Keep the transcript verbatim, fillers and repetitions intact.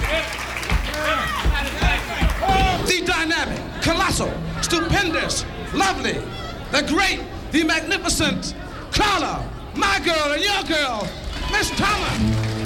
The dynamic, colossal, stupendous, lovely, the great, the magnificent Carla, my girl and your girl, Miss Thomas.